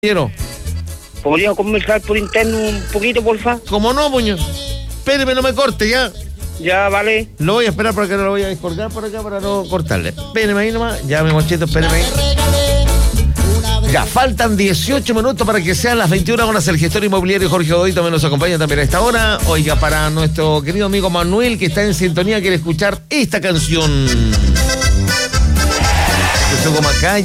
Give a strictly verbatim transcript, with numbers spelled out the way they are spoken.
Quiero. ¿Podría conversar por interno un poquito, porfa? ¿Cómo no, puño? Espéreme, no me corte ya. Ya, vale. Lo voy a esperar porque no lo voy a descolgar por acá para no cortarle. Espéreme ahí nomás. Ya, mi mochito, espéreme ahí. Ya, faltan dieciocho minutos para que sean las veintiuna horas. El gestor inmobiliario Jorge Godoy también nos acompaña también a esta hora. Oiga, para nuestro querido amigo Manuel, que está en sintonía, quiere escuchar esta canción. Esto como acá.